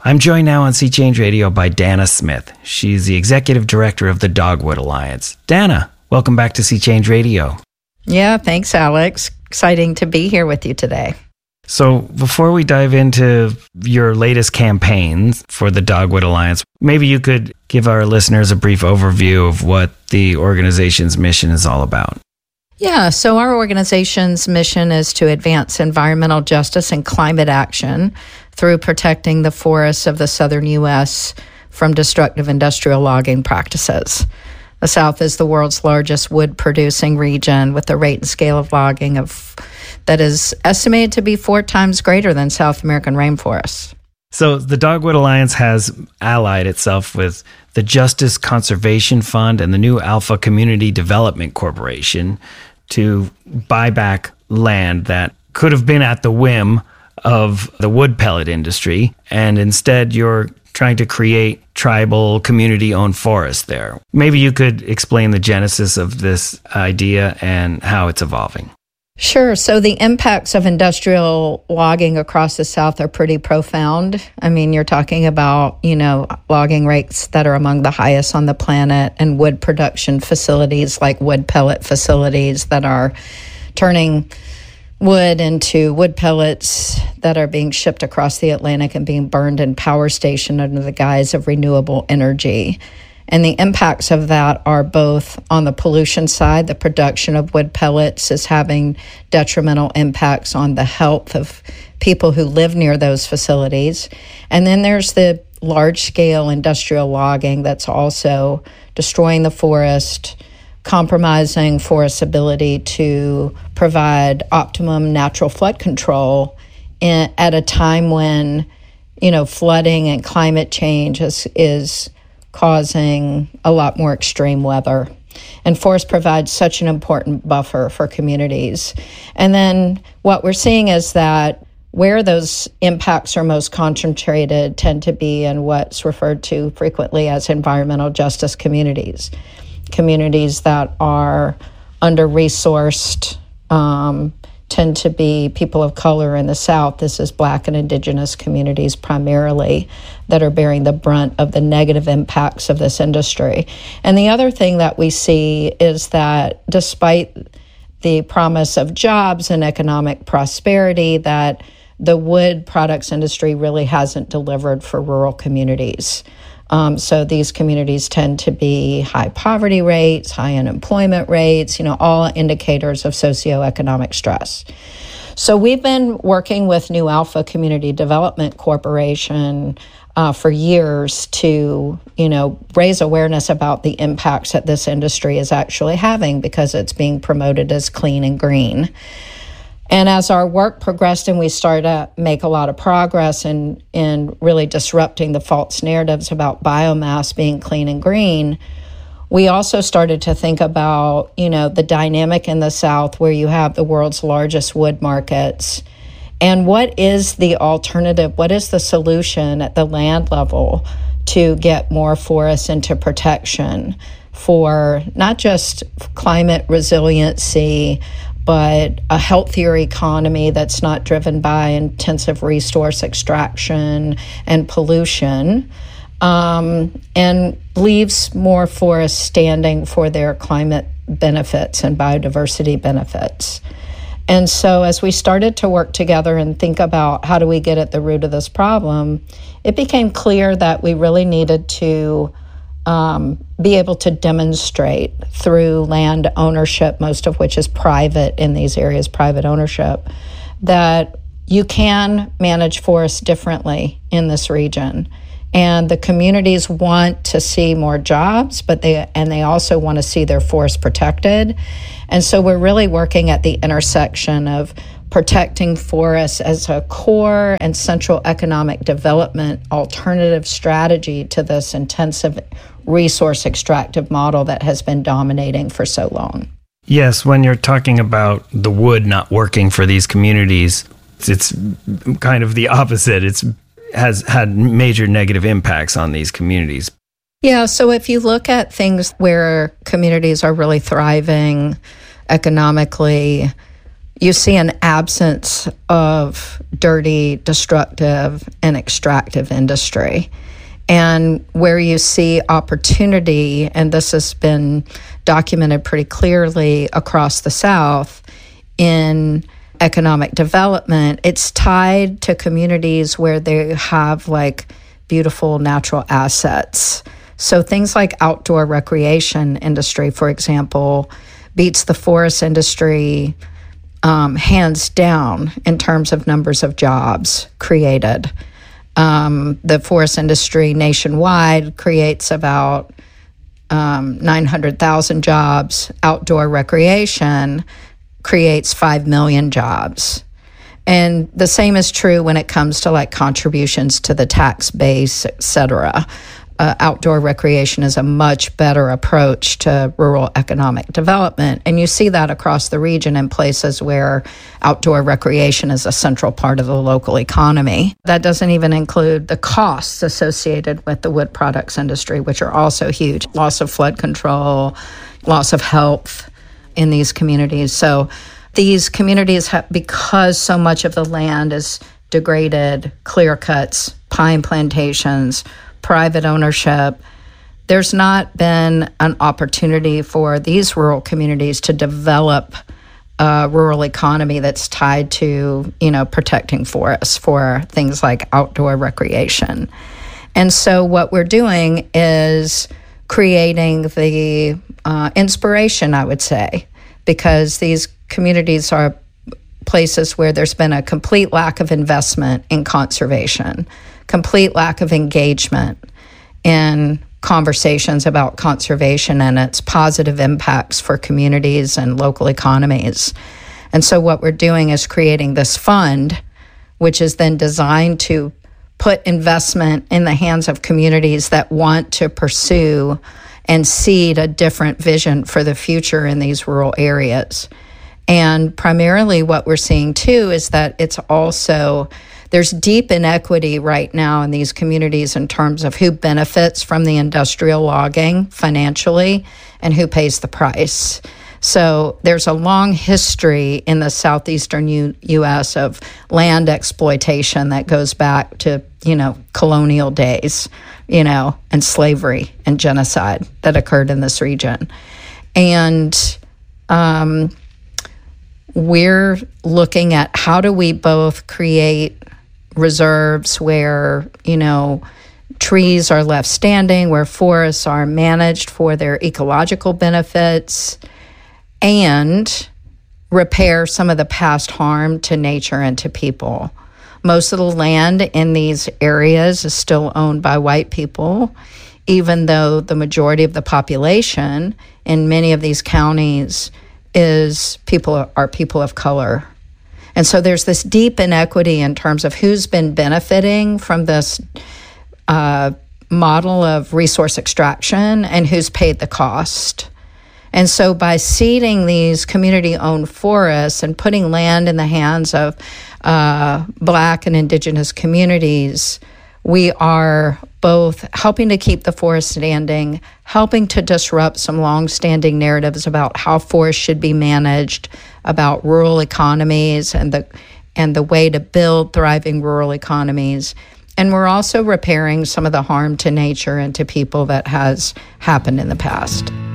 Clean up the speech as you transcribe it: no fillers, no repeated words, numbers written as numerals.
I'm joined now on Sea Change Radio by Dana Smith. She's the executive director of the Dogwood Alliance. Dana, welcome back to Sea Change Radio. Yeah, thanks, Alex. Exciting to be here with you today. So before we dive into your latest campaigns for the Dogwood Alliance, maybe you could give our listeners a brief overview of what the organization's mission is all about. Yeah, so our organization's mission is to advance environmental justice and climate action through protecting the forests of the southern U.S. from destructive industrial logging practices. The South is the world's largest wood-producing region with a rate and scale of logging that is estimated to be 4 times greater than South American rainforests. So the Dogwood Alliance has allied itself with the Justice Conservation Fund and the New Alpha Community Development Corporation to buy back land that could have been at the whim of the wood pellet industry, and instead you're trying to create tribal community-owned forests there. Maybe you could explain the genesis of this idea and how it's evolving. Sure. So the impacts of industrial logging across the South are pretty profound. I mean, you're talking about, logging rates that are among the highest on the planet, and wood production facilities like wood pellet facilities that are turning wood into wood pellets that are being shipped across the Atlantic and being burned in power station under the guise of renewable energy. And the impacts of that are both on the pollution side. The production of wood pellets is having detrimental impacts on the health of people who live near those facilities. And then there's the large-scale industrial logging that's also destroying the forest, compromising forest's ability to provide optimum natural flood control at a time when, flooding and climate change is causing a lot more extreme weather. And forest provides such an important buffer for communities. And then what we're seeing is that where those impacts are most concentrated tend to be in what's referred to frequently as environmental justice communities. Communities that are under-resourced, tend to be people of color in the South. This is Black and Indigenous communities primarily that are bearing the brunt of the negative impacts of this industry. And the other thing that we see is that despite the promise of jobs and economic prosperity, that the wood products industry really hasn't delivered for rural communities. So these communities tend to be high poverty rates, high unemployment rates, all indicators of socioeconomic stress. So we've been working with New Alpha Community Development Corporation for years to, raise awareness about the impacts that this industry is actually having because it's being promoted as clean and green. And as our work progressed and we started to make a lot of progress in really disrupting the false narratives about biomass being clean and green, we also started to think about, the dynamic in the South where you have the world's largest wood markets. And what is the alternative? What is the solution at the land level to get more forests into protection for not just climate resiliency, but a healthier economy that's not driven by intensive resource extraction and pollution, and leaves more forests standing for their climate benefits and biodiversity benefits. And so as we started to work together and think about how do we get at the root of this problem, it became clear that we really needed to be able to demonstrate through land ownership, most of which is private in these areas, private ownership, that you can manage forests differently in this region. And the communities want to see more jobs, but they also want to see their forests protected. And so we're really working at the intersection of protecting forests as a core and central economic development alternative strategy to this intensive resource extractive model that has been dominating for so long. Yes, when you're talking about the wood not working for these communities, it's kind of the opposite. It has had major negative impacts on these communities. Yeah, so if you look at things where communities are really thriving economically, you see an absence of dirty, destructive, and extractive industry. And where you see opportunity, and this has been documented pretty clearly across the South in economic development, it's tied to communities where they have like beautiful natural assets. So things like outdoor recreation industry, for example, beats the forest industry hands down in terms of numbers of jobs created. The forest industry nationwide creates about 900,000 jobs. Outdoor recreation creates 5 million jobs. And the same is true when it comes to like contributions to the tax base, et cetera. Outdoor recreation is a much better approach to rural economic development. And you see that across the region in places where outdoor recreation is a central part of the local economy. That doesn't even include the costs associated with the wood products industry, which are also huge. Loss of flood control, loss of health in these communities. So these communities have, because so much of the land is degraded, clear cuts, pine plantations, private ownership, there's not been an opportunity for these rural communities to develop a rural economy that's tied to, protecting forests for things like outdoor recreation. And so what we're doing is creating the inspiration, I would say, because these communities are places where there's been a complete lack of investment in conservation, complete lack of engagement in conversations about conservation and its positive impacts for communities and local economies. And so what we're doing is creating this fund, which is then designed to put investment in the hands of communities that want to pursue and seed a different vision for the future in these rural areas. And primarily what we're seeing too is that it's also, there's deep inequity right now in these communities in terms of who benefits from the industrial logging financially and who pays the price. So there's a long history in the southeastern U.S. of land exploitation that goes back to, colonial days, and slavery and genocide that occurred in this region. And we're looking at how do we both create reserves where, trees are left standing, where forests are managed for their ecological benefits, and repair some of the past harm to nature and to people. Most of the land in these areas is still owned by white people, even though the majority of the population in many of these counties are people of color. And so there's this deep inequity in terms of who's been benefiting from this model of resource extraction and who's paid the cost. And so by seeding these community-owned forests and putting land in the hands of Black and Indigenous communities, we are both helping to keep the forest standing, helping to disrupt some long-standing narratives about how forests should be managed, about rural economies and the way to build thriving rural economies. And we're also repairing some of the harm to nature and to people that has happened in the past.